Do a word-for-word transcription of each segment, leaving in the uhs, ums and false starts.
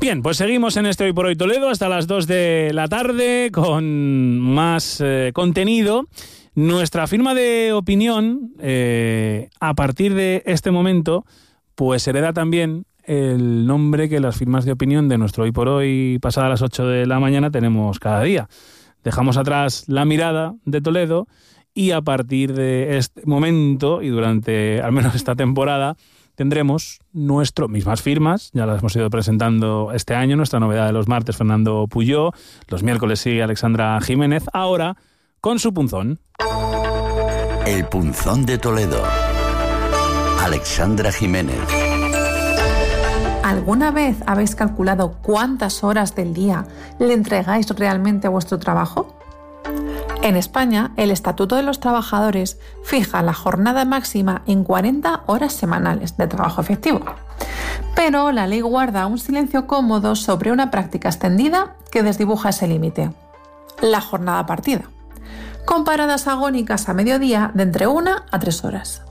Bien, pues seguimos en este Hoy por Hoy Toledo hasta las dos de la tarde con más eh, contenido. Nuestra firma de opinión, eh, a partir de este momento, pues hereda también el nombre que las firmas de opinión de nuestro Hoy por Hoy, pasadas las ocho de la mañana, tenemos cada día. Dejamos atrás la mirada de Toledo y a partir de este momento y durante al menos esta temporada tendremos nuestro mismas firmas, ya las hemos ido presentando este año, nuestra novedad de los martes, Fernando Puyó, los miércoles sigue Alexandra Jiménez, ahora con su punzón. El punzón de Toledo. Alexandra Jiménez. ¿Alguna vez habéis calculado cuántas horas del día le entregáis realmente a vuestro trabajo? En España, el Estatuto de los Trabajadores fija la jornada máxima en cuarenta horas semanales de trabajo efectivo. Pero la ley guarda un silencio cómodo sobre una práctica extendida que desdibuja ese límite. La jornada partida, con paradas agónicas a mediodía de entre una a tres horas.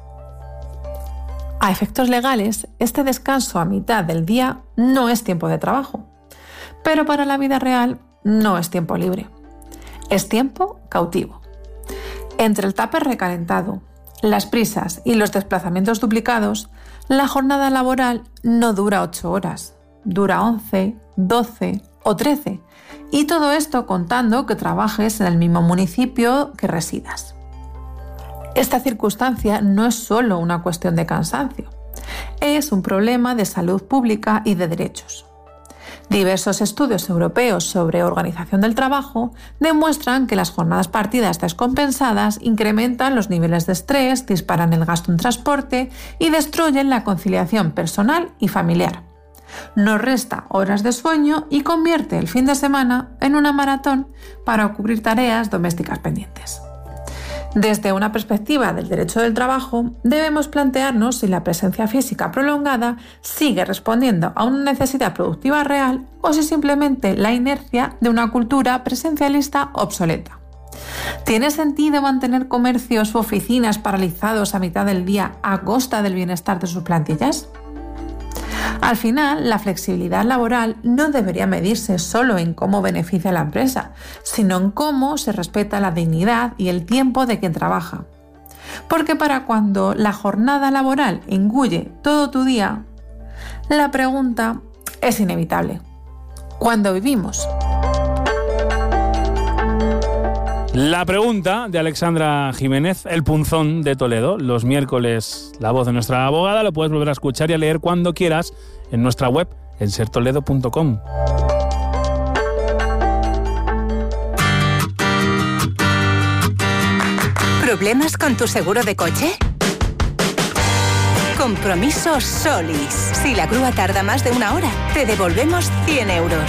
A efectos legales, este descanso a mitad del día no es tiempo de trabajo, pero para la vida real no es tiempo libre. Es tiempo cautivo. Entre el tupper recalentado, las prisas y los desplazamientos duplicados, la jornada laboral no dura ocho horas, dura once, doce o trece, y todo esto contando que trabajes en el mismo municipio que residas. Esta circunstancia no es solo una cuestión de cansancio, es un problema de salud pública y de derechos. Diversos estudios europeos sobre organización del trabajo demuestran que las jornadas partidas descompensadas incrementan los niveles de estrés, disparan el gasto en transporte y destruyen la conciliación personal y familiar. Nos resta horas de sueño y convierte el fin de semana en una maratón para cubrir tareas domésticas pendientes. Desde una perspectiva del derecho del trabajo, debemos plantearnos si la presencia física prolongada sigue respondiendo a una necesidad productiva real o si simplemente la inercia de una cultura presencialista obsoleta. ¿Tiene sentido mantener comercios u oficinas paralizados a mitad del día a costa del bienestar de sus plantillas? Al final, la flexibilidad laboral no debería medirse solo en cómo beneficia a la empresa, sino en cómo se respeta la dignidad y el tiempo de quien trabaja. Porque para cuando la jornada laboral engulle todo tu día, la pregunta es inevitable. ¿Cuándo vivimos? La pregunta de Alexandra Jiménez, el punzón de Toledo, los miércoles la voz de nuestra abogada, lo puedes volver a escuchar y a leer cuando quieras en nuestra web, en ser toledo punto com. ¿Problemas con tu seguro de coche? Compromiso Solis. Si la grúa tarda más de una hora, te devolvemos cien euros.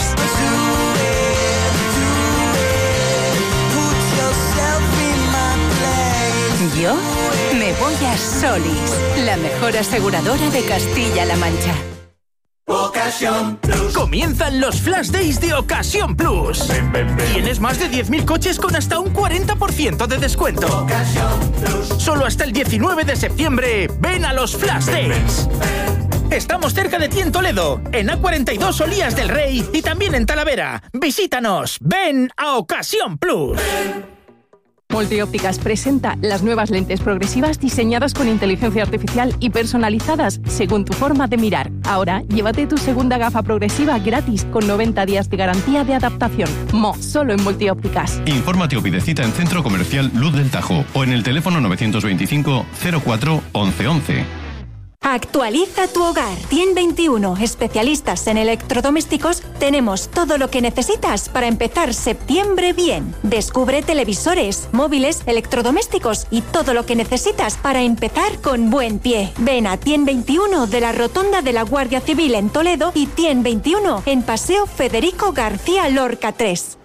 Yo me voy a Solis, la mejor aseguradora de Castilla-La Mancha. Ocasión Plus. Comienzan los Flash Days de Ocasión Plus. Ven, ven, ven. Tienes más de diez mil coches con hasta un cuarenta por ciento de descuento. Ocasión Plus. Solo hasta el diecinueve de septiembre. Ven a los Flash ven, Days. Ven, ven. Estamos cerca de ti en Toledo, en A cuarenta y dos Olías del Rey y también en Talavera. Visítanos. Ven a Ocasión Plus. Ven. Multiópticas presenta las nuevas lentes progresivas diseñadas con inteligencia artificial y personalizadas según tu forma de mirar. Ahora, llévate tu segunda gafa progresiva gratis con noventa días de garantía de adaptación. Mo, solo en Multiópticas. Infórmate o pide cita en Centro Comercial Luz del Tajo o en el teléfono novecientos veinticinco cero cuatro once once. Actualiza tu hogar. Tien veintiuno, especialistas en electrodomésticos, tenemos todo lo que necesitas para empezar septiembre bien. Descubre televisores, móviles, electrodomésticos y todo lo que necesitas para empezar con buen pie. Ven a Tien veintiuno de la Rotonda de la Guardia Civil en Toledo y Tien veintiuno en Paseo Federico García Lorca tres.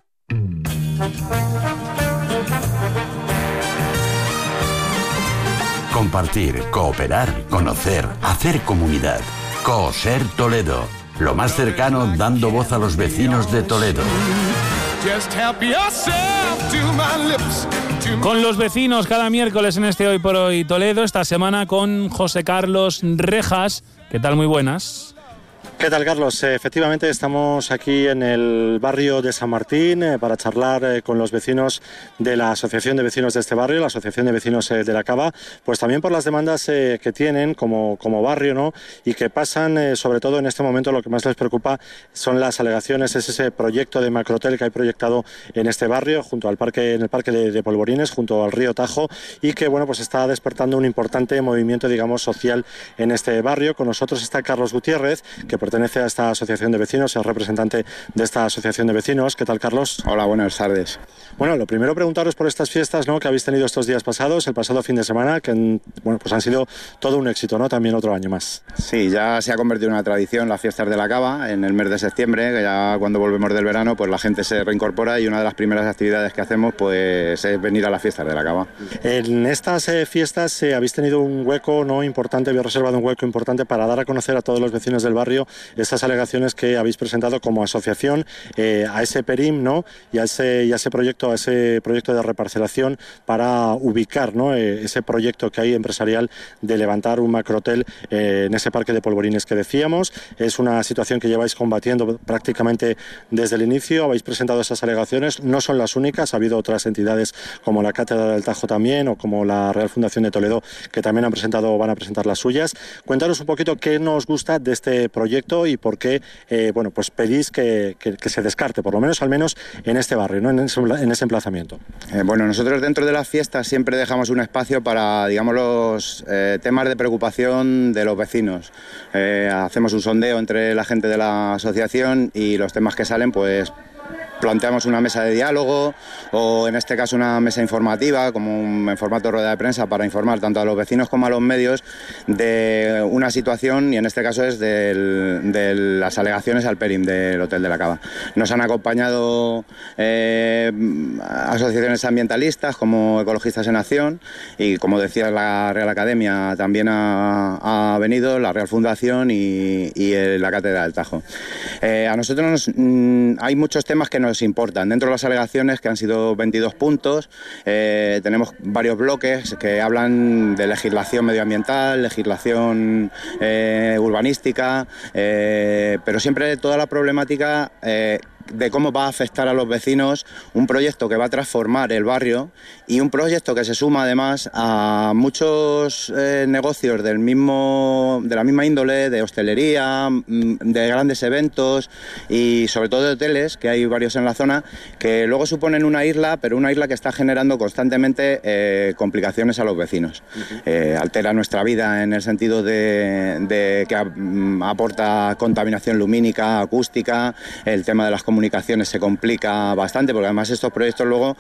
Compartir, cooperar, conocer, hacer comunidad. Coser Toledo. Lo más cercano dando voz a los vecinos de Toledo. Con los vecinos cada miércoles en este Hoy por Hoy Toledo. Esta semana con José Carlos Rejas. ¿Qué tal? Muy buenas. ¿Qué tal, Carlos? Eh, efectivamente estamos aquí en el barrio de San Martín eh, para charlar eh, con los vecinos de la Asociación de Vecinos de este barrio, la Asociación de Vecinos eh, de la Cava, pues también por las demandas eh, que tienen como, como barrio, ¿no? Y que pasan, eh, sobre todo en este momento, lo que más les preocupa son las alegaciones, es ese proyecto de macrohotel que hay proyectado en este barrio, junto al parque, en el parque de, de Polvorines, junto al río Tajo, y que, bueno, pues está despertando un importante movimiento, digamos, social en este barrio. Con nosotros está Carlos Gutiérrez, que pertenece a esta asociación de vecinos, es representante de esta asociación de vecinos. ¿Qué tal, Carlos? Hola, buenas tardes. Bueno, lo primero preguntaros por estas fiestas, ¿no?, que habéis tenido estos días pasados, el pasado fin de semana, que bueno, pues han sido todo un éxito, ¿no?, también otro año más. Sí, ya se ha convertido en una tradición las fiestas de la Cava en el mes de septiembre, que ya cuando volvemos del verano pues la gente se reincorpora y una de las primeras actividades que hacemos pues es venir a las fiestas de la Cava. En estas eh, fiestas eh, habéis tenido un hueco, ¿no?, importante, habéis reservado un hueco importante para dar a conocer a todos los vecinos del barrio estas alegaciones que habéis presentado como asociación eh, a ese PERIM, ¿no?, y a ese, y a ese proyecto, a ese proyecto de reparcelación para ubicar, ¿no?, eh, ese proyecto que hay empresarial de levantar un macrohotel eh, en ese parque de Polvorines que decíamos. Es una situación que lleváis combatiendo prácticamente desde el inicio, habéis presentado esas alegaciones, no son las únicas, ha habido otras entidades como la Cátedra del Tajo también o como la Real Fundación de Toledo que también han presentado o van a presentar las suyas. Cuéntanos un poquito qué nos gusta de este proyecto y por qué eh, bueno, pues pedís que, que, que se descarte, por lo menos al menos en este barrio, ¿no?, en ese, en ese emplazamiento. Eh, bueno, nosotros dentro de las fiestas siempre dejamos un espacio para, digamos, los eh, temas de preocupación de los vecinos. Eh, hacemos un sondeo entre la gente de la asociación y los temas que salen, pues planteamos una mesa de diálogo o en este caso una mesa informativa como un, en formato rueda de prensa para informar tanto a los vecinos como a los medios de una situación, y en este caso es del, de las alegaciones al PERIM del Hotel de la Cava. Nos han acompañado eh, asociaciones ambientalistas como Ecologistas en Acción y, como decía, la Real Academia también ha, ha venido, la Real Fundación y, y la Cátedra del Tajo. Eh, a nosotros nos, mm, hay muchos temas que nos nos importan. Dentro de las alegaciones, que han sido veintidós puntos, eh, tenemos varios bloques que hablan de legislación medioambiental, legislación eh, urbanística, eh, pero siempre toda la problemática eh, de cómo va a afectar a los vecinos un proyecto que va a transformar el barrio y un proyecto que se suma además a muchos eh, negocios del mismo, de la misma índole, de hostelería, de grandes eventos y sobre todo de hoteles, que hay varios en la zona, que luego suponen una isla, pero una isla que está generando constantemente eh, complicaciones a los vecinos. Uh-huh. Eh, altera nuestra vida en el sentido de, de que um, aporta contaminación lumínica, acústica, el tema de las comunicaciones comunicaciones se complica bastante, porque además estos proyectos luego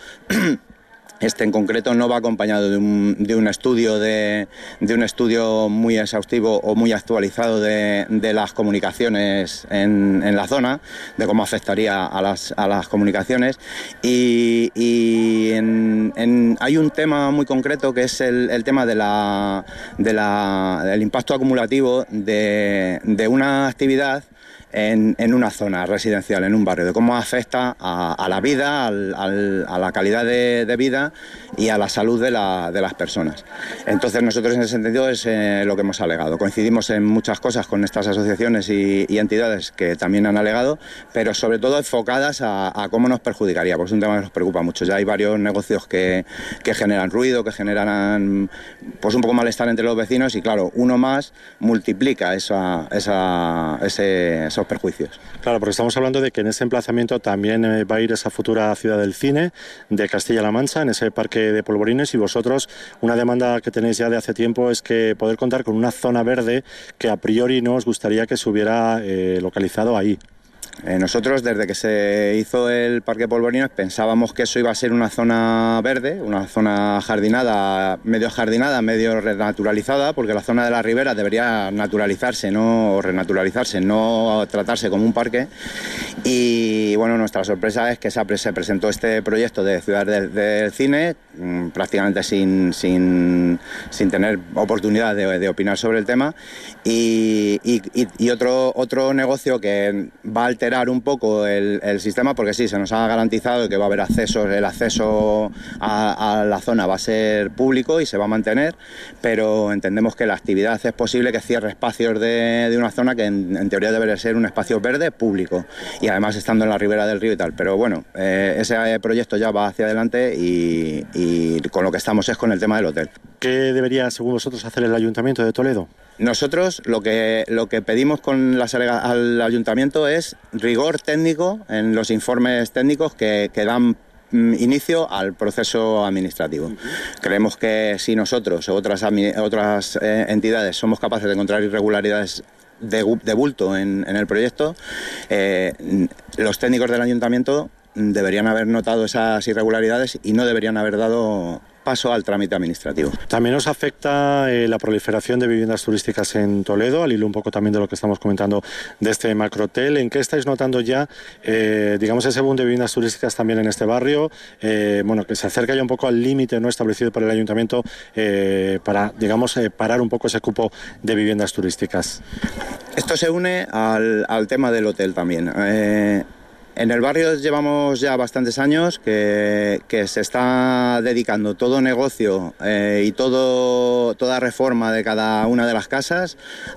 este en concreto no va acompañado de un, de un estudio de, de un estudio muy exhaustivo o muy actualizado de, de las comunicaciones en, en la zona, de cómo afectaría a las, a las comunicaciones, y, y en, en, hay un tema muy concreto que es el, el tema de la, de la, del impacto acumulativo de, de una actividad En, en una zona residencial, en un barrio, de cómo afecta a, a la vida, al, al, a la calidad de, de vida y a la salud de, la, de las personas. Entonces nosotros en ese sentido es eh, lo que hemos alegado. Coincidimos en muchas cosas con estas asociaciones y, y entidades que también han alegado, pero sobre todo enfocadas a, a cómo nos perjudicaría, porque es un tema que nos preocupa mucho. Ya hay varios negocios que, que generan ruido, que generan pues un poco malestar entre los vecinos y claro, uno más multiplica esa, esa, ese, esos perjuicios. Claro, porque estamos hablando de que en ese emplazamiento también eh, va a ir esa futura ciudad del cine de Castilla-La Mancha, en ese parque de Polvorines, y vosotros, una demanda que tenéis ya de hace tiempo es que poder contar con una zona verde que a priori no os gustaría que se hubiera eh, localizado ahí. Eh, nosotros, desde que se hizo el Parque Polvorines, pensábamos que eso iba a ser una zona verde, una zona jardinada, medio jardinada, medio renaturalizada, porque la zona de la ribera debería naturalizarse, no o renaturalizarse, no tratarse como un parque. Y bueno, nuestra sorpresa es que se presentó este proyecto de Ciudad del, del Cine, prácticamente sin, sin, sin tener oportunidad de, de opinar sobre el tema, y, y, y otro, otro negocio que va a alterar alterar un poco el, el sistema, porque sí, se nos ha garantizado que va a haber acceso, el acceso a, a la zona va a ser público y se va a mantener, pero entendemos que la actividad es posible que cierre espacios de, de una zona que en, en teoría debería ser un espacio verde público, y además estando en la ribera del río y tal. Pero bueno, eh, ese proyecto ya va hacia adelante y, y con lo que estamos es con el tema del hotel. ¿Qué debería, según vosotros, hacer el Ayuntamiento de Toledo? Nosotros lo que, lo que pedimos con las, al Ayuntamiento es rigor técnico en los informes técnicos que, que dan inicio al proceso administrativo. Uh-huh. Creemos que si nosotros o otras, otras eh, entidades somos capaces de encontrar irregularidades de, de bulto en, en el proyecto, eh, los técnicos del Ayuntamiento deberían haber notado esas irregularidades y no deberían haber dado paso al trámite administrativo. También nos afecta eh, la proliferación de viviendas turísticas en Toledo, al hilo un poco también de lo que estamos comentando de este macrohotel. ¿En qué estáis notando ya, eh, digamos, ese boom de viviendas turísticas también en este barrio? Eh, bueno, que se acerca ya un poco al límite no establecido por el Ayuntamiento eh, para, digamos, eh, parar un poco ese cupo de viviendas turísticas. Esto se une al, al tema del hotel también. Eh, En el barrio llevamos ya bastantes años que, que se está dedicando todo negocio eh, y todo, toda reforma de cada una de las casas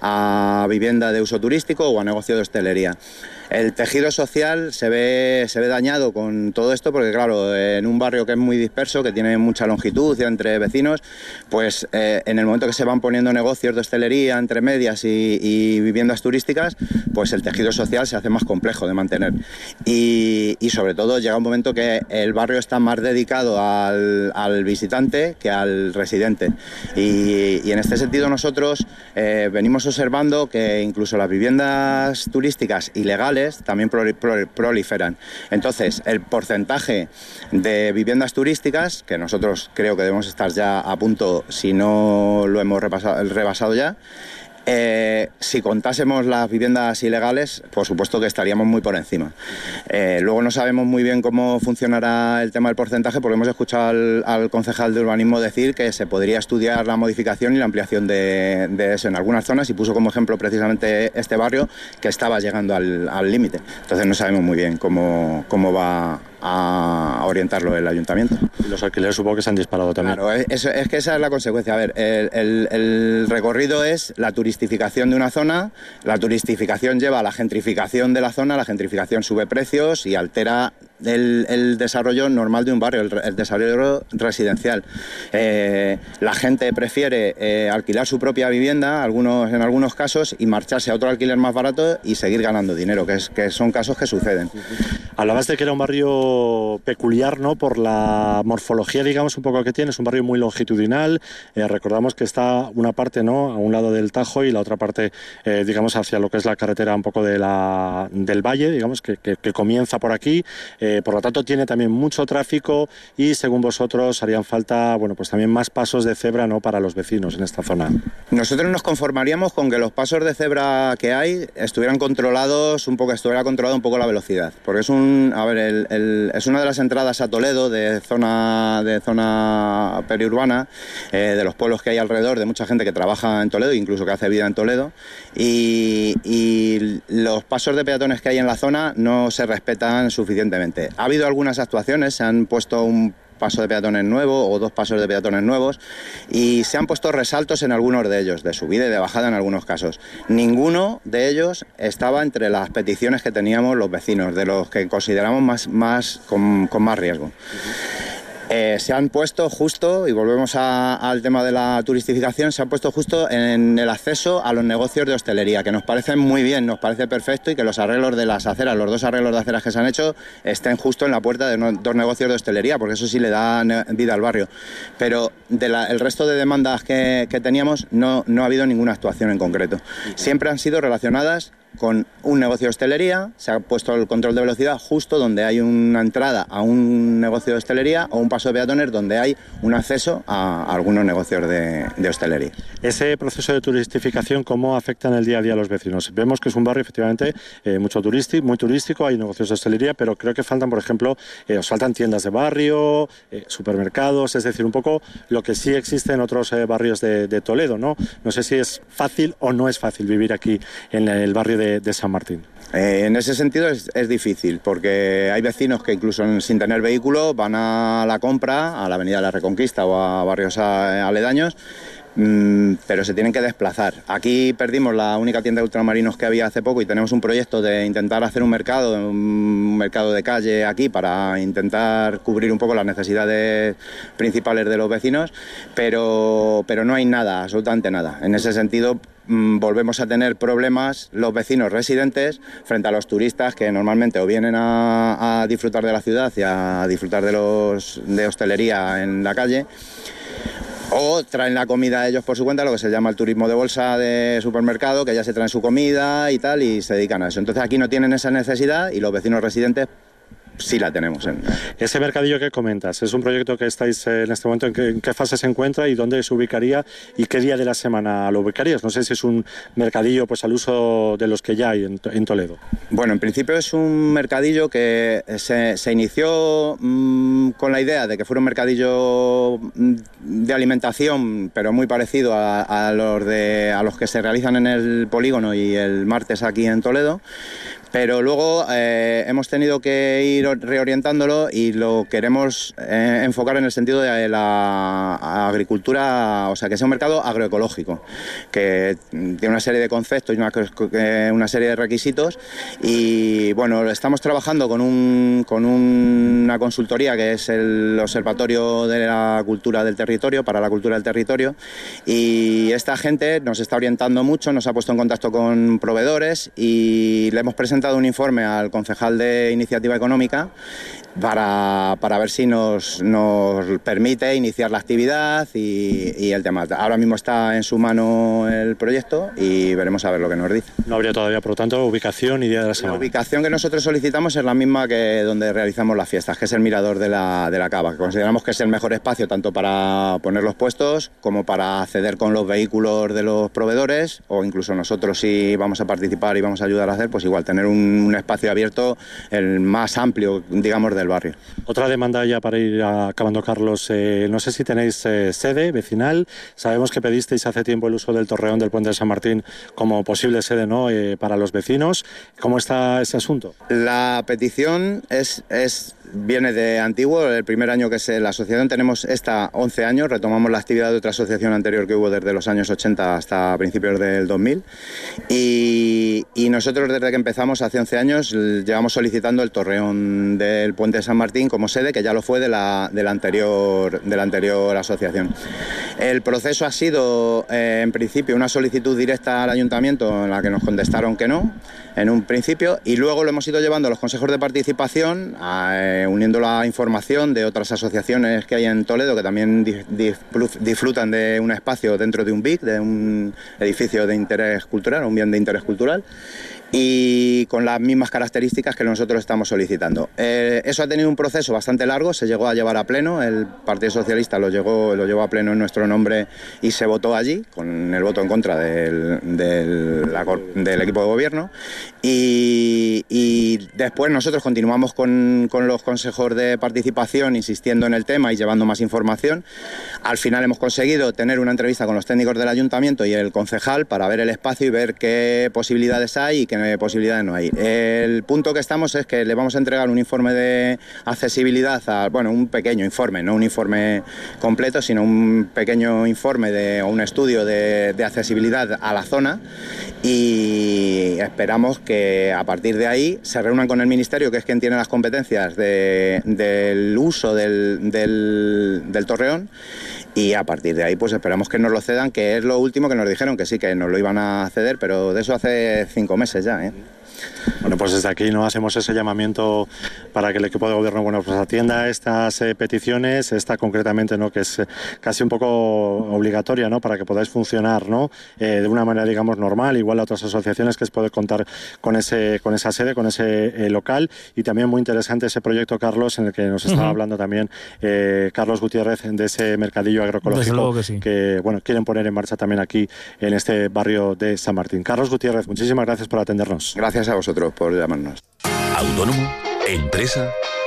a vivienda de uso turístico o a negocio de hostelería. El tejido social se ve, se ve dañado con todo esto porque, claro, en un barrio que es muy disperso, que tiene mucha longitud entre vecinos, pues eh, en el momento que se van poniendo negocios de hostelería entre medias y, y viviendas turísticas, pues el tejido social se hace más complejo de mantener. Y, y sobre todo llega un momento que el barrio está más dedicado al, al visitante que al residente. Y, y en este sentido nosotros eh, venimos observando que incluso las viviendas turísticas ilegales también proliferan. Entonces, el porcentaje de viviendas turísticas, que nosotros creo que debemos estar ya a punto, si no lo hemos repasado, rebasado ya, Eh, si contásemos las viviendas ilegales, por supuesto que estaríamos muy por encima. Eh, luego no sabemos muy bien cómo funcionará el tema del porcentaje, porque hemos escuchado al, al concejal de urbanismo decir que se podría estudiar la modificación y la ampliación de, de eso en algunas zonas, y puso como ejemplo precisamente este barrio que estaba llegando al límite. Entonces no sabemos muy bien cómo, cómo va a orientarlo el ayuntamiento. Y los alquileres supongo que se han disparado también. Claro, es, es que esa es la consecuencia. A ver, el, el, el recorrido es la turistificación de una zona, la turistificación lleva a la gentrificación de la zona, la gentrificación sube precios y altera el, el desarrollo normal de un barrio, el, el desarrollo residencial. Eh, la gente prefiere eh, alquilar su propia vivienda, algunos, en algunos casos, y marcharse a otro alquiler más barato y seguir ganando dinero, que, es, que son casos que suceden. Hablabas de que era un barrio peculiar, ¿no?, por la morfología, digamos, un poco que tiene. Es un barrio muy longitudinal. Eh, recordamos que está una parte, ¿no?, a un lado del Tajo y la otra parte, eh, digamos, hacia lo que es la carretera un poco de la, del valle, digamos, que, que, que comienza por aquí. Eh, por lo tanto, tiene también mucho tráfico y, según vosotros, harían falta, bueno, pues también más pasos de cebra, ¿no?, para los vecinos en esta zona. Nosotros nos conformaríamos con que los pasos de cebra que hay estuvieran controlados, un poco, estuviera controlada un poco la velocidad, porque es un, a ver, el, el, es una de las entradas a Toledo de zona, de zona periurbana, eh, de los pueblos que hay alrededor, de mucha gente que trabaja en Toledo, incluso que hace vida en Toledo, y, y los pasos de peatones que hay en la zona no se respetan suficientemente. Ha habido algunas actuaciones, se han puesto un paso de peatones nuevo o dos pasos de peatones nuevos y se han puesto resaltos en algunos de ellos, de subida y de bajada en algunos casos. Ninguno de ellos estaba entre las peticiones que teníamos los vecinos, de los que consideramos más, más con, con más riesgo. Eh, se han puesto justo, y volvemos a, al tema de la turistificación, se han puesto justo en el acceso a los negocios de hostelería, que nos parecen muy bien, nos parece perfecto, y que los arreglos de las aceras, los dos arreglos de aceras que se han hecho, estén justo en la puerta de no, dos negocios de hostelería, porque eso sí le da vida al barrio. Pero del de resto de demandas que, que teníamos no, no ha habido ninguna actuación en concreto. Siempre han sido relacionadas con un negocio de hostelería, se ha puesto el control de velocidad justo donde hay una entrada a un negocio de hostelería o un paso de peatones donde hay un acceso a, a algunos negocios de, de hostelería. Ese proceso de turistificación, ¿cómo afecta en el día a día a los vecinos? Vemos que es un barrio efectivamente eh, mucho turístico, muy turístico, hay negocios de hostelería, pero creo que faltan, por ejemplo, eh, os faltan tiendas de barrio, eh, supermercados, es decir, un poco lo que sí existe en otros eh, barrios de, de Toledo, ¿no? No sé si es fácil o no es fácil vivir aquí en el barrio de de, de San Martín. Eh, en ese sentido es, es difícil, porque hay vecinos que incluso sin tener vehículo van a la compra, a la Avenida de la Reconquista o a barrios aledaños, Mm, pero se tienen que desplazar. Aquí perdimos la única tienda de ultramarinos que había hace poco y tenemos un proyecto de intentar hacer un mercado, un mercado de calle aquí para intentar cubrir un poco las necesidades principales de los vecinos, pero, pero no hay nada, absolutamente nada. En ese sentido, mm, volvemos a tener problemas los vecinos residentes frente a los turistas que normalmente o vienen a, a disfrutar de la ciudad y a disfrutar de, los, de hostelería en la calle, o traen la comida ellos por su cuenta, lo que se llama el turismo de bolsa de supermercado, que ya se traen su comida y tal y se dedican a eso. Entonces aquí no tienen esa necesidad y los vecinos residentes sí la tenemos. En... Ese mercadillo que comentas, ¿es un proyecto que estáis en este momento? ¿En qué, en qué fase se encuentra y dónde se ubicaría y qué día de la semana lo ubicarías? No sé si es un mercadillo pues al uso de los que ya hay en, en Toledo. Bueno, en principio es un mercadillo que se, se inició mmm, con la idea de que fuera un mercadillo de alimentación, pero muy parecido a, a, los de, a los que se realizan en el polígono y el martes aquí en Toledo. Pero luego eh, hemos tenido que ir reorientándolo y lo queremos eh, enfocar en el sentido de la agricultura, o sea, que sea un mercado agroecológico, que tiene una serie de conceptos y una, una serie de requisitos. Y bueno, estamos trabajando con, un, con un, una consultoría que es el Observatorio de la Cultura del Territorio, para la Cultura del Territorio, y esta gente nos está orientando mucho, nos ha puesto en contacto con proveedores y le hemos presentado un informe al concejal de Iniciativa Económica para, para ver si nos, nos permite iniciar la actividad y, y el tema. Ahora mismo está en su mano el proyecto y veremos a ver lo que nos dice. No habría todavía, por lo tanto, ubicación y día de la semana. La ubicación que nosotros solicitamos es la misma que donde realizamos las fiestas, que es el mirador de la, de la Cava. Consideramos que es el mejor espacio tanto para poner los puestos como para acceder con los vehículos de los proveedores, o incluso nosotros, si vamos a participar y vamos a ayudar a hacer, pues igual tener un, un espacio abierto el más amplio, digamos, del barrio. Otra demanda ya para ir acabando, Carlos, eh, no sé si tenéis eh, sede vecinal. Sabemos que pedisteis hace tiempo el uso del Torreón del Puente de San Martín como posible sede, ¿no?, eh, para los vecinos. ¿Cómo está ese asunto? La petición es, es viene de antiguo. El primer año que se, la asociación tenemos esta once años, retomamos la actividad de otra asociación anterior que hubo desde los años ochenta hasta principios del dos mil, y, y nosotros desde que empezamos hace once años llevamos solicitando el Torreón del Puente de San Martín como sede, que ya lo fue de la, de la, anterior, de la anterior asociación. El proceso ha sido eh, en principio una solicitud directa al ayuntamiento en la que nos contestaron que no en un principio, y luego lo hemos ido llevando a los consejos de participación, a, eh, uniendo la información de otras asociaciones que hay en Toledo que también di, di, disfrutan de un espacio dentro de un B I C, de un edificio de interés cultural, un bien de interés cultural, y con las mismas características que nosotros estamos solicitando. Eh, eso ha tenido un proceso bastante largo, se llegó a llevar a pleno, el Partido Socialista lo, llegó, lo llevó a pleno en nuestro nombre y se votó allí, con el voto en contra del, del, la, del equipo de gobierno, y, y después nosotros continuamos con, con los consejos de participación insistiendo en el tema y llevando más información. Al final hemos conseguido tener una entrevista con los técnicos del ayuntamiento y el concejal para ver el espacio y ver qué posibilidades hay y qué posibilidades no hay. El punto que estamos es que le vamos a entregar un informe de accesibilidad, a, bueno, un pequeño informe, no un informe completo, sino un pequeño informe de, o un estudio de, de accesibilidad a la zona, y esperamos que a partir de ahí se reúnan con el Ministerio, que es quien tiene las competencias de, del uso del, del, del Torreón, y a partir de ahí pues esperamos que nos lo cedan, que es lo último que nos dijeron, que sí, que nos lo iban a ceder, pero de eso hace cinco meses ya, ¿eh? Bueno, pues desde aquí no hacemos ese llamamiento para que el equipo de gobierno, bueno, pues atienda estas eh, peticiones, esta concretamente, ¿no?, que es eh, casi un poco obligatoria, ¿no?, para que podáis funcionar, ¿no?, eh, de una manera, digamos, normal, igual a otras asociaciones, que es poder contar con ese con esa sede, con ese eh, local. Y también muy interesante ese proyecto, Carlos, en el que nos estaba uh-huh. hablando también eh, Carlos Gutiérrez, de ese mercadillo agroecológico que, sí. que, bueno, quieren poner en marcha también aquí en este barrio de San Martín. Carlos Gutiérrez, muchísimas gracias por atendernos. Gracias a vosotros por llamarnos. Autónomo, empresa,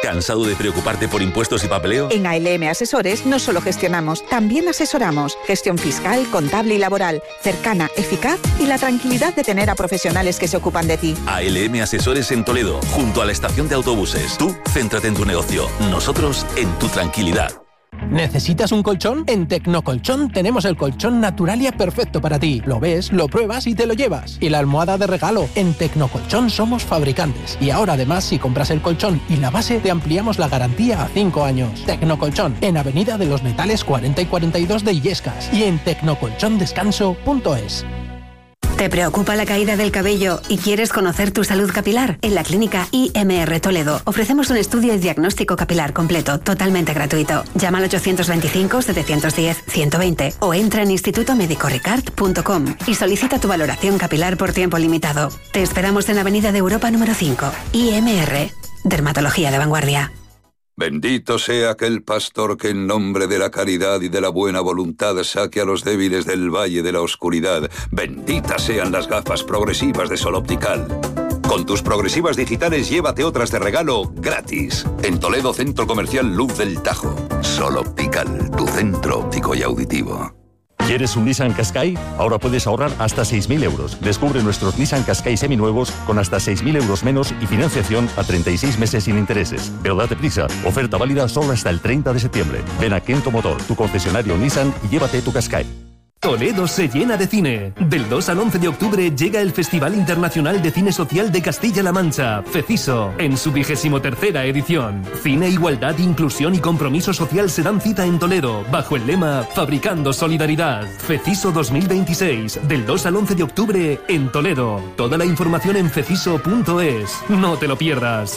¿Cansado de preocuparte por impuestos y papeleo? En A L M Asesores no solo gestionamos, también asesoramos. Gestión fiscal, contable y laboral, cercana, eficaz y la tranquilidad de tener a profesionales que se ocupan de ti. A L M Asesores en Toledo, junto a la estación de autobuses. Tú, céntrate en tu negocio. Nosotros, en tu tranquilidad. ¿Necesitas un colchón? En Tecnocolchón tenemos el colchón Naturalia perfecto para ti. Lo ves, lo pruebas y te lo llevas. Y la almohada de regalo. En Tecnocolchón somos fabricantes. Y ahora además, si compras el colchón y la base, te ampliamos la garantía a cinco años. Tecnocolchón, en Avenida de los Metales cuarenta y cuarenta y dos de Illescas. Y en tecnocolchondescanso punto es. ¿Te preocupa la caída del cabello y quieres conocer tu salud capilar? En la clínica I M R Toledo ofrecemos un estudio de diagnóstico capilar completo, totalmente gratuito. Llama al ochocientos veinticinco, setecientos diez, ciento veinte o entra en instituto médico ricard punto com y solicita tu valoración capilar por tiempo limitado. Te esperamos en Avenida de Europa número cinco. I M R, Dermatología de Vanguardia. Bendito sea aquel pastor que en nombre de la caridad y de la buena voluntad saque a los débiles del valle de la oscuridad. Benditas sean las gafas progresivas de Sol Optical. Con tus progresivas digitales llévate otras de regalo gratis. En Toledo, Centro Comercial Luz del Tajo. Sol Optical, tu centro óptico y auditivo. ¿Quieres un Nissan Qashqai? Ahora puedes ahorrar hasta seis mil euros. Descubre nuestros Nissan Qashqai seminuevos con hasta seis mil euros menos y financiación a treinta y seis meses sin intereses. Pero date prisa, oferta válida solo hasta el treinta de septiembre. Ven a Kento Motor, tu concesionario Nissan, y llévate tu Qashqai. Toledo se llena de cine. Del dos al once de octubre llega el Festival Internacional de Cine Social de Castilla-La Mancha, FECISO, en su vigésimo tercera edición. Cine, igualdad, inclusión y compromiso social se dan cita en Toledo, bajo el lema Fabricando Solidaridad. FECISO dos mil veintiséis, del dos al once de octubre en Toledo. Toda la información en feciso punto es. No te lo pierdas.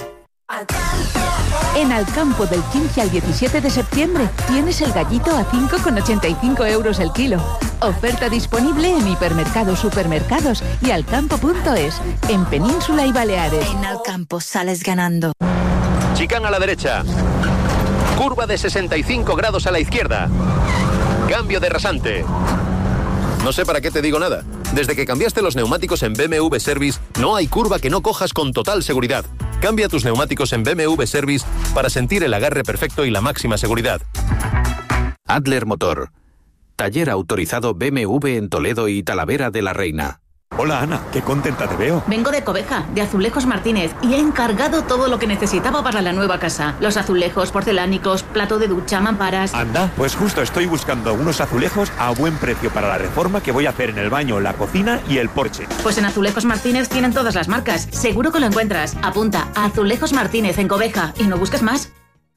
En Alcampo, del quince al diecisiete de septiembre, tienes el gallito a cinco con ochenta y cinco euros el kilo. Oferta disponible en hipermercados, supermercados y alcampo punto es, en Península y Baleares. En Alcampo sales ganando. Chicán a la derecha. Curva de sesenta y cinco grados a la izquierda. Cambio de rasante. No sé para qué te digo nada. Desde que cambiaste los neumáticos en B M W Service, no hay curva que no cojas con total seguridad. Cambia tus neumáticos en B M W Service para sentir el agarre perfecto y la máxima seguridad. Adler Motor. Taller autorizado B M W en Toledo y Talavera de la Reina. Hola Ana, qué contenta te veo. Vengo de Cobeja, de Azulejos Martínez, y he encargado todo lo que necesitaba para la nueva casa. Los azulejos, porcelánicos, plato de ducha, mamparas... Anda, pues justo estoy buscando unos azulejos a buen precio para la reforma que voy a hacer en el baño, la cocina y el porche. Pues en Azulejos Martínez tienen todas las marcas. Seguro que lo encuentras. Apunta a Azulejos Martínez en Cobeja y no busques más.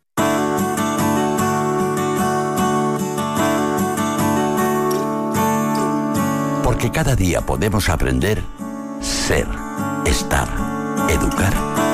Porque cada día podemos aprender, ser, estar, educar.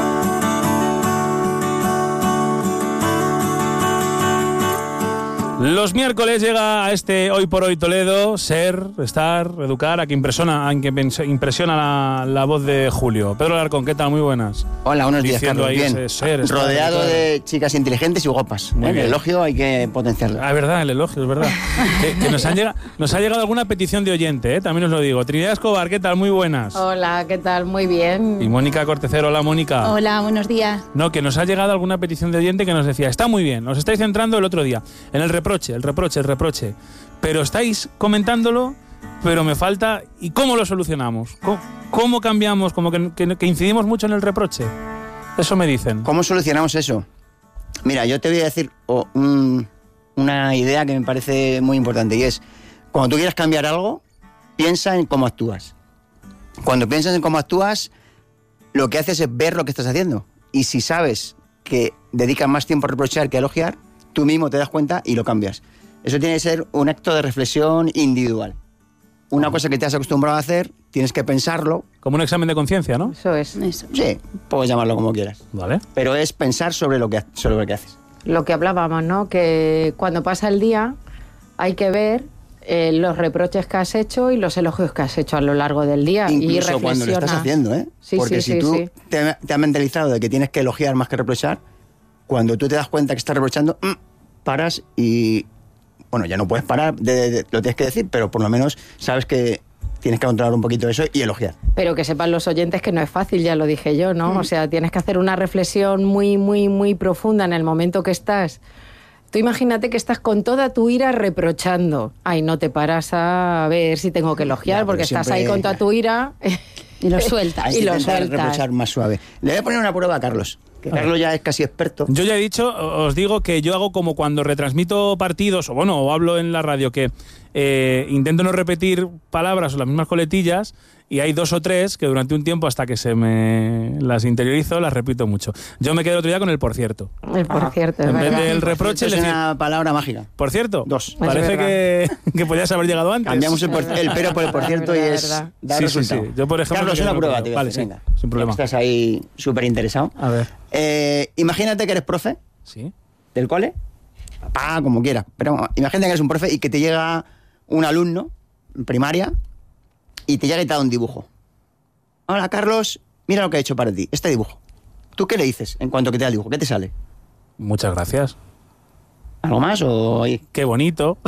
Los miércoles llega a este Hoy por Hoy Toledo, ser, estar, educar, a que impresiona, a que impresiona la, la voz de Julio. Pedro Alarcón, ¿qué tal? Muy buenas. Hola, buenos días, Carlos. Bien. Ese ser, estar, rodeado educar. de chicas inteligentes y guapas. Muy ¿eh? bien. El elogio hay que potenciarlo. Ah, es verdad, el elogio, es verdad. que, que nos, han llegado, nos ha llegado alguna petición de oyente, ¿eh? También os lo digo. Trinidad Escobar, ¿qué tal? Muy buenas. Hola, ¿qué tal? Muy bien. Y Mónica Cortecero, hola Mónica. Hola, buenos días. No, que nos ha llegado alguna petición de oyente que nos decía, está muy bien, os estáis centrando el otro día en el reproche, el reproche, el reproche, pero estáis comentándolo, pero me falta, ¿y cómo lo solucionamos? ¿Cómo, cómo cambiamos? Como que, que, que incidimos mucho en el reproche. Eso me dicen. ¿Cómo solucionamos eso? Mira, yo te voy a decir oh, un, una idea que me parece muy importante, y es, cuando tú quieras cambiar algo, piensa en cómo actúas. Cuando piensas en cómo actúas, lo que haces es ver lo que estás haciendo. Y si sabes que dedicas más tiempo a reprochar que a elogiar, tú mismo te das cuenta y lo cambias. Eso tiene que ser un acto de reflexión individual. Una cosa que te has acostumbrado a hacer, tienes que pensarlo. Como un examen de conciencia, ¿no? Eso es. Eso. Sí, puedes llamarlo como quieras. Vale. Pero es pensar sobre lo que, sobre lo que haces. Lo que hablábamos, ¿no? Que cuando pasa el día hay que ver eh, los reproches que has hecho y los elogios que has hecho a lo largo del día. Incluso y cuando lo estás haciendo, ¿eh? Sí, Porque sí, si sí, tú sí. Te, te has mentalizado de que tienes que elogiar más que reprochar, cuando tú te das cuenta que estás reprochando, mmm, paras y... Bueno, ya no puedes parar, de, de, de, lo tienes que decir, pero por lo menos sabes que tienes que controlar un poquito eso y elogiar. Pero que sepan los oyentes que no es fácil, ya lo dije yo, ¿no? Mm. O sea, tienes que hacer una reflexión muy, muy, muy profunda en el momento que estás. Tú imagínate que estás con toda tu ira reprochando. Ay, no te paras a ver si tengo que elogiar, ya, porque siempre... estás ahí con toda tu ira y lo sueltas. Hay y que lo intentar sueltas. reprochar más suave. Le voy a poner una prueba a Carlos, que Carlos ya es casi experto. Yo ya he dicho, os digo que yo hago como cuando retransmito partidos, o bueno, o hablo en la radio, que eh, intento no repetir palabras o las mismas coletillas, y hay dos o tres que durante un tiempo, hasta que se me las interiorizo, las repito mucho. Yo me quedé el otro día con el por cierto. El por cierto, en es vez verdad. del reproche, es le una palabra mágica. Por cierto, dos. Parece que, que podías haber llegado antes. Cambiamos el, por, el pero por el por cierto verdad, y es verdad. dar sí, resultado. Sí, sí. Yo, por ejemplo, Carlos, una prueba, te vale, decir, sí, venga. Sin problema. Estás ahí súper interesado. A ver. Eh, imagínate que eres profe. Sí. Del cole. Papá, como quieras. Pero imagínate que eres un profe y que te llega un alumno en primaria y te llega y te da un dibujo. Hola, Carlos, mira lo que he hecho para ti, este dibujo. ¿Tú qué le dices en cuanto que te da el dibujo? ¿Qué te sale? Muchas gracias. ¿Algo más o...? Qué bonito.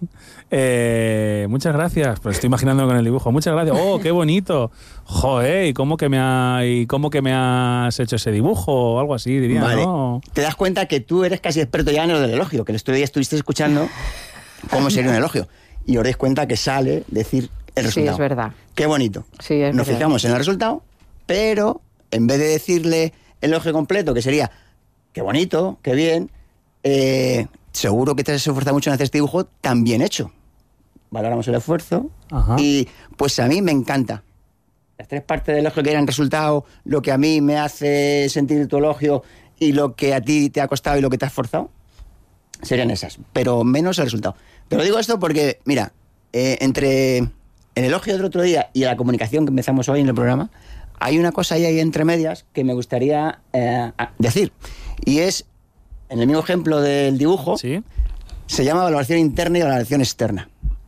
eh, muchas gracias. Pues estoy imaginándome con el dibujo. Muchas gracias. Oh, qué bonito. Joder, ¿y cómo que me, ha, y cómo que me has hecho ese dibujo? O algo así, diría, vale. ¿no? Te das cuenta que tú eres casi experto ya en lo del elogio, que el otro día estuviste escuchando cómo sería un elogio. Y os dais cuenta que sale decir el resultado. Sí, es verdad. Qué bonito. Sí, es Nos verdad. fijamos en el resultado, pero en vez de decirle el elogio completo, que sería qué bonito, qué bien, eh, seguro que te has esforzado mucho en hacer este dibujo tan bien hecho. Valoramos el esfuerzo. Ajá. Y pues a mí me encanta. Las tres partes del elogio que eran resultado, lo que a mí me hace sentir tu elogio y lo que a ti te ha costado y lo que te has esforzado, serían esas, pero menos el resultado. Te lo digo esto porque, mira, eh, entre el elogio del otro día y la comunicación que empezamos hoy en el programa, hay una cosa ahí, ahí entre medias que me gustaría eh, decir. Y es, en el mismo ejemplo del dibujo, ¿sí? Se llama valoración interna y valoración externa.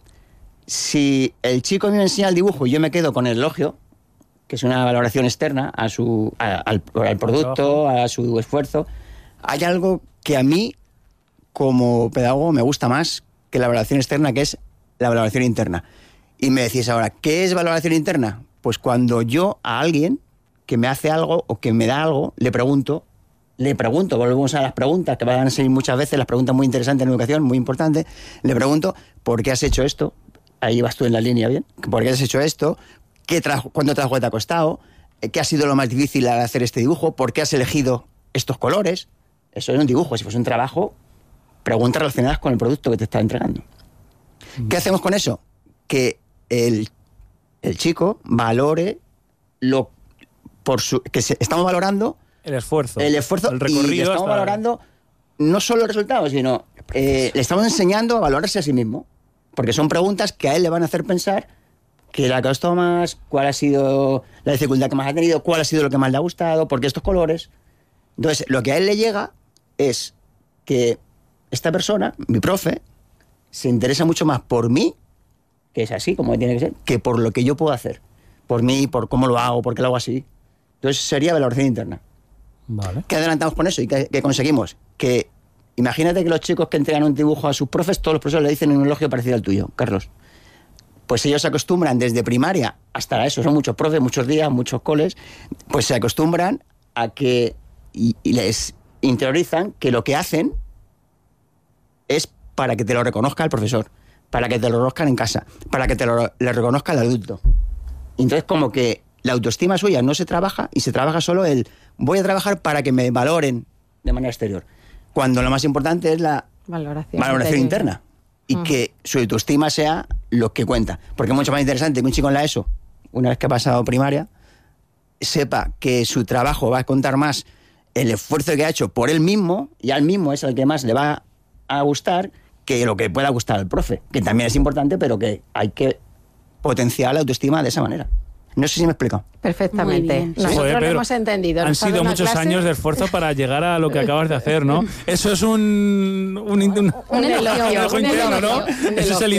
Si el chico a mí me enseña el dibujo y yo me quedo con el elogio, que es una valoración externa a su, a, al, al producto, a su esfuerzo, hay algo que a mí, como pedagogo, me gusta más que la valoración externa, que es la valoración interna. Y me decís ahora, ¿qué es valoración interna? Pues cuando yo a alguien que me hace algo o que me da algo, le pregunto, le pregunto, volvemos a las preguntas, que van a ser muchas veces las preguntas muy interesantes en educación, muy importantes, le pregunto, ¿por qué has hecho esto? Ahí vas tú en la línea, ¿bien? ¿Por qué has hecho esto? ¿Qué trabajo, ¿Cuánto trabajo te ha costado? ¿Qué ha sido lo más difícil al hacer este dibujo? ¿Por qué has elegido estos colores? Eso es un dibujo, si fuese un trabajo, preguntas relacionadas con el producto que te está entregando. ¿Qué hacemos con eso? Que el, el chico valore lo por su, que se, estamos valorando el esfuerzo, el esfuerzo el recorrido, y estamos hasta... valorando no solo el resultado, sino eh, le estamos enseñando a valorarse a sí mismo, porque son preguntas que a él le van a hacer pensar qué le ha costado más, cuál ha sido la dificultad que más ha tenido, cuál ha sido lo que más le ha gustado, por qué estos colores. Entonces, lo que a él le llega es que esta persona, mi profe, se interesa mucho más por mí, que es así como tiene que ser, que por lo que yo puedo hacer. Por mí, por cómo lo hago, por qué lo hago así. Entonces sería valoración interna. Vale. ¿Qué adelantamos con eso y qué, qué conseguimos? Que imagínate que los chicos que entregan un dibujo a sus profes, todos los profesores le dicen un elogio parecido al tuyo, Carlos. Pues ellos se acostumbran desde primaria hasta eso, son muchos profes, muchos días, muchos coles, pues se acostumbran a que, y, y les interiorizan que lo que hacen es para que te lo reconozca el profesor, para que te lo reconozcan en casa, para que te lo le reconozca el adulto. Entonces, como que la autoestima suya no se trabaja y se trabaja solo el voy a trabajar para que me valoren de manera exterior. Cuando lo más importante es la valoración, valoración interna y mm. que su autoestima sea lo que cuenta. Porque es mucho más interesante que un chico en la ESO, una vez que ha pasado primaria, sepa que su trabajo va a contar más el esfuerzo que ha hecho por él mismo, y al mismo es el que más le va a gustar, que lo que pueda gustar al profe, que también es importante, pero que hay que potenciar la autoestima de esa manera. No sé si me he explicado. Perfectamente. Nosotros Joder, lo hemos entendido. Han sido muchos clase? años de esfuerzo para llegar a lo que acabas de hacer, ¿no? Eso es un... Un, un, un, un elogio, un elogio interno, ¿no? Un Eso es el